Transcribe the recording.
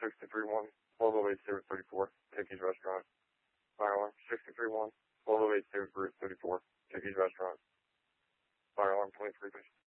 631, 1208-34, Tiki's Restaurant. Fire alarm 631, 1208-34, Tiki's Restaurant. Fire alarm 23, please.